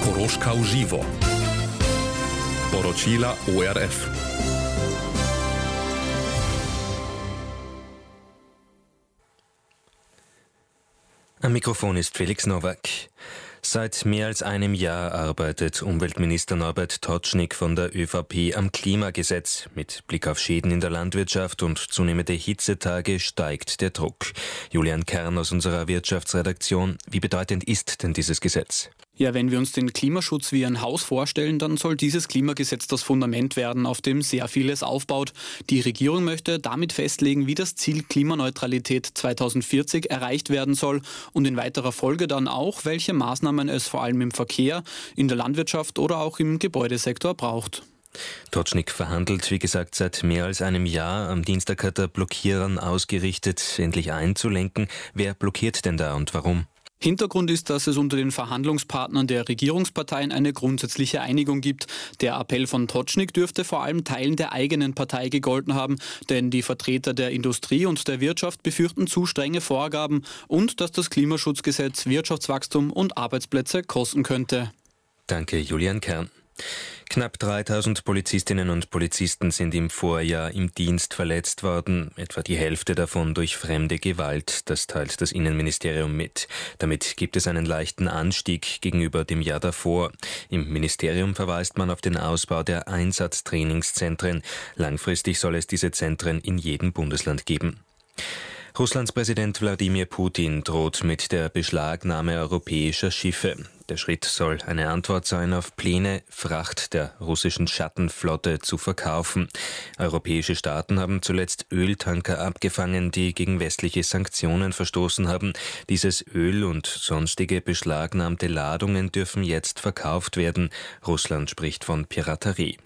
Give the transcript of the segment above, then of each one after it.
Koroška v živo. Poročila ORF. Am Mikrofon ist Felix Nowak. Seit mehr als einem Jahr arbeitet Umweltminister Norbert Totschnig von der ÖVP am Klimagesetz. Mit Blick auf Schäden in der Landwirtschaft und zunehmende Hitzetage steigt der Druck. Julian Kern aus unserer Wirtschaftsredaktion. Wie bedeutend ist denn dieses Gesetz? Ja, wenn wir uns den Klimaschutz wie ein Haus vorstellen, dann soll dieses Klimagesetz das Fundament werden, auf dem sehr vieles aufbaut. Die Regierung möchte damit festlegen, wie das Ziel Klimaneutralität 2040 erreicht werden soll und in weiterer Folge dann auch, welche Maßnahmen es vor allem im Verkehr, in der Landwirtschaft oder auch im Gebäudesektor braucht. Totschnig verhandelt, wie gesagt, seit mehr als einem Jahr. Am Dienstag hat er Blockierern ausgerichtet, endlich einzulenken. Wer blockiert denn da und warum? Hintergrund ist, dass es unter den Verhandlungspartnern der Regierungsparteien eine grundsätzliche Einigung gibt. Der Appell von Totschnig dürfte vor allem Teilen der eigenen Partei gegolten haben, denn die Vertreter der Industrie und der Wirtschaft befürchten zu strenge Vorgaben und dass das Klimaschutzgesetz Wirtschaftswachstum und Arbeitsplätze kosten könnte. Danke, Julian Kern. Knapp 3000 Polizistinnen und Polizisten sind im Vorjahr im Dienst verletzt worden, etwa die Hälfte davon durch fremde Gewalt, das teilt das Innenministerium mit. Damit gibt es einen leichten Anstieg gegenüber dem Jahr davor. Im Ministerium verweist man auf den Ausbau der Einsatztrainingszentren. Langfristig soll es diese Zentren in jedem Bundesland geben. Russlands Präsident Wladimir Putin droht mit der Beschlagnahme europäischer Schiffe. Der Schritt soll eine Antwort sein auf Pläne, Fracht der russischen Schattenflotte zu verkaufen. Europäische Staaten haben zuletzt Öltanker abgefangen, die gegen westliche Sanktionen verstoßen haben. Dieses Öl und sonstige beschlagnahmte Ladungen dürfen jetzt verkauft werden. Russland spricht von Piraterie.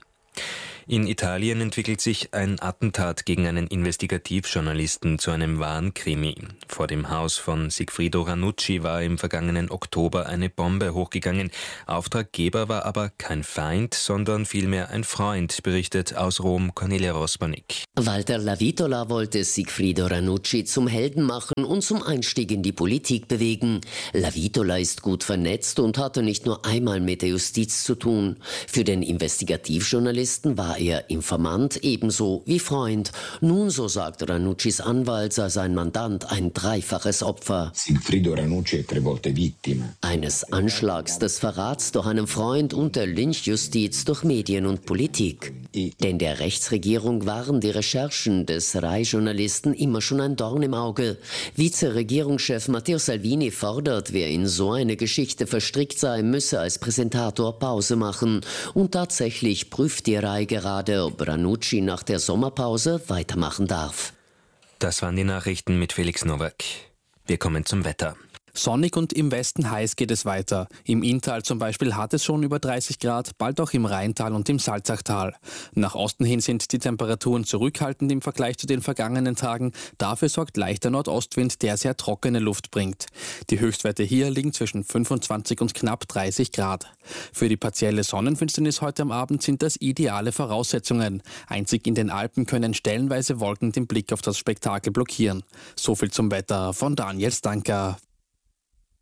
In Italien entwickelt sich ein Attentat gegen einen Investigativjournalisten zu einem wahren Krimi. Vor dem Haus von Sigfrido Ranucci war im vergangenen Oktober eine Bombe hochgegangen. Auftraggeber war aber kein Feind, sondern vielmehr ein Freund, berichtet aus Rom Cornelia Rosbanik. Walter Lavitola wollte Sigfrido Ranucci zum Helden machen und zum Einstieg in die Politik bewegen. Lavitola ist gut vernetzt und hatte nicht nur einmal mit der Justiz zu tun. Für den Investigativjournalisten war er Informant ebenso wie Freund. Nun, so sagt Ranuccis Anwalt, sei sein Mandant ein dreifaches Opfer. Sigfrido Ranucci è 3 volte vittima. Eines Anschlags, des Verrats durch einen Freund und der Lynchjustiz durch Medien und Politik. Denn der Rechtsregierung waren die Recherchen des Rai-Journalisten immer schon ein Dorn im Auge. Vize-Regierungschef Matteo Salvini fordert, wer in so eine Geschichte verstrickt sei, müsse als Präsentator Pause machen. Und tatsächlich prüft die Rai gerade, ob Ranucci nach der Sommerpause weitermachen darf. Das waren die Nachrichten mit Felix Nowak. Wir kommen zum Wetter. Sonnig und im Westen heiß geht es weiter. Im Inntal zum Beispiel hat es schon über 30 Grad, bald auch im Rheintal und im Salzachtal. Nach Osten hin sind die Temperaturen zurückhaltend im Vergleich zu den vergangenen Tagen. Dafür sorgt leichter Nordostwind, der sehr trockene Luft bringt. Die Höchstwerte hier liegen zwischen 25 und knapp 30 Grad. Für die partielle Sonnenfinsternis heute am Abend sind das ideale Voraussetzungen. Einzig in den Alpen können stellenweise Wolken den Blick auf das Spektakel blockieren. So viel zum Wetter von Daniel Stanker.